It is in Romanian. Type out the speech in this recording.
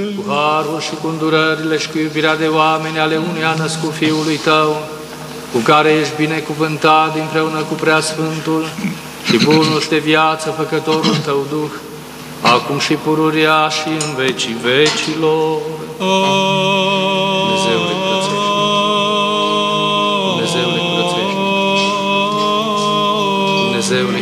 Cu harul și cu îndurările și cu iubirea de oameni ale unui a născut Fiului Tău, cu care ești binecuvântat împreună cu Preasfântul și bunul de viață, Făcătorul Tău Duh, acum și pururia și în vecii vecilor. Amin. Dumnezeule